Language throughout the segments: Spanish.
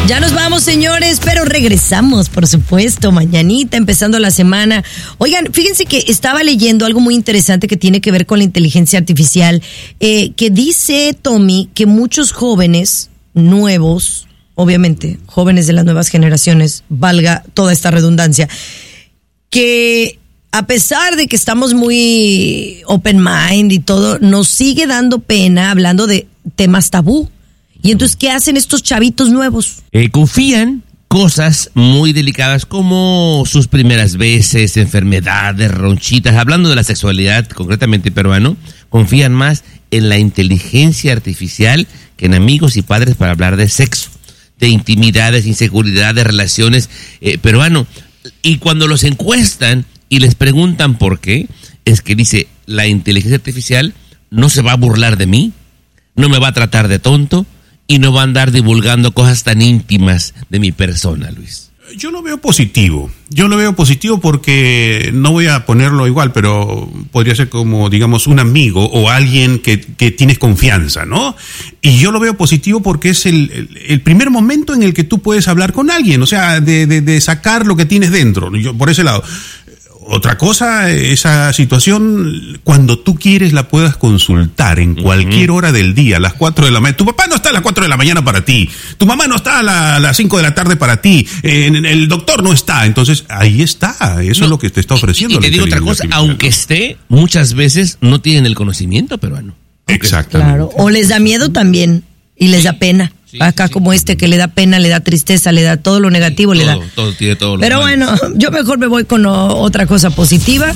Ya nos vamos, señores, pero regresamos, por supuesto, mañanita, empezando la semana. Oigan, fíjense que estaba leyendo algo muy interesante que tiene que ver con la inteligencia artificial, que dice Tommy que muchos jóvenes nuevos, obviamente, jóvenes de las nuevas generaciones, valga toda esta redundancia, que a pesar de que estamos muy open mind y todo, nos sigue dando pena hablando de temas tabú. Y entonces, ¿qué hacen estos chavitos nuevos? Confían cosas muy delicadas como sus primeras veces, enfermedades, ronchitas. Hablando de la sexualidad, concretamente peruano, confían más en la inteligencia artificial que en amigos y padres para hablar de sexo, de intimidades, inseguridad, de relaciones, peruano. Y cuando los encuestan y les preguntan por qué, es que dice, la inteligencia artificial no se va a burlar de mí, no me va a tratar de tonto, y no va a andar divulgando cosas tan íntimas de mi persona, Luis. Yo lo veo positivo. Yo lo veo positivo porque no voy a ponerlo igual, pero podría ser como, digamos, un amigo o alguien que tienes confianza, ¿no? Y yo lo veo positivo porque es el primer momento en el que tú puedes hablar con alguien, o sea, de sacar lo que tienes dentro. Yo, por ese lado. Otra cosa, esa situación, cuando tú quieres la puedas consultar en cualquier hora del día, a las 4 de la mañana. Tu papá no está a las 4 de la mañana para ti. Tu mamá no está a las 5 de la tarde para ti. El doctor no está. Entonces, ahí está. Eso es lo que te está ofreciendo. Y te digo otra cosa, aunque esté, muchas veces no tienen el conocimiento peruano. Exactamente. Claro, o les da miedo también y les da pena. Acá como que le da pena, le da tristeza, le da todo lo negativo, todo, le da. Todo tiene todo. Pero bueno, yo mejor me voy con otra cosa positiva.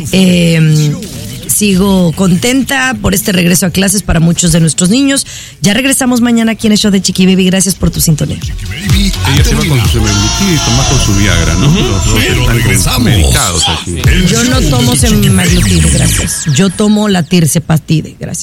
Sigo contenta por este regreso a clases para muchos de nuestros niños. Ya regresamos mañana aquí en el show de Chiqui Baby. Gracias por tu sintonía. Ella se va con su semaglutide y Tomás con su Viagra, ¿no? Los están medicados aquí. Yo no tomo semaglutide, gracias. Yo tomo la tirzepatide, gracias.